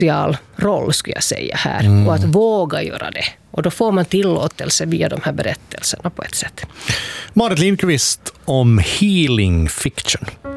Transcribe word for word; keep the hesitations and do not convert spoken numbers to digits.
social roll skulle jag säga här. Mm. Och att våga göra det. Och då får man tillåtelse via de här berättelserna på ett sätt. Marit Lindqvist om healing fiction.